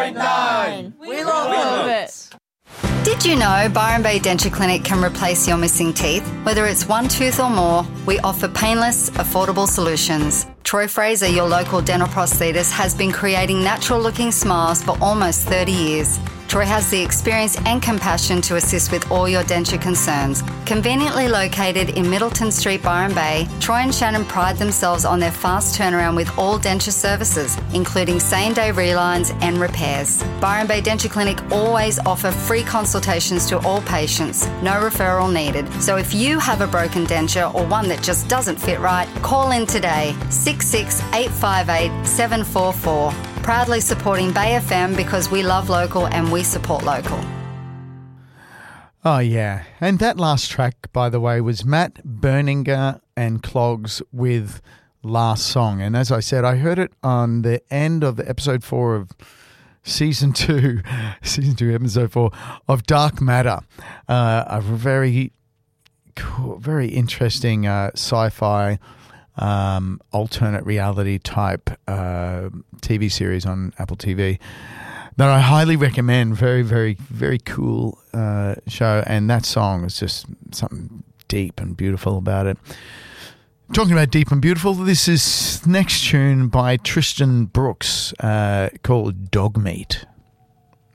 101.9. We love it. Did you know Byron Bay Denture Clinic can replace your missing teeth? Whether it's one tooth or more, we offer painless, affordable solutions. Troy Fraser, your local dental prosthetist, has been creating natural-looking smiles for almost 30 years. Troy has the experience and compassion to assist with all your denture concerns. Conveniently located in Middleton Street, Byron Bay, Troy and Shannon pride themselves on their fast turnaround with all denture services, including same-day relines and repairs. Byron Bay Denture Clinic always offer free consultations to all patients, no referral needed. So if you have a broken denture or one that just doesn't fit right, call in today, 66858 744. Proudly supporting Bay FM because we love local and we support local. Oh, yeah. And that last track, by the way, was Matt Berninger and Clogs with Last Song. And as I said, I heard it on the end of the episode 4 of season 2, episode 4 of Dark Matter. A very cool, very interesting sci-fi alternate reality type TV series on Apple TV that I highly recommend. Very, very, very cool show. And that song is just something deep and beautiful about it. Talking about deep and beautiful, this is next tune by Tristan Brooks called Dog Meat.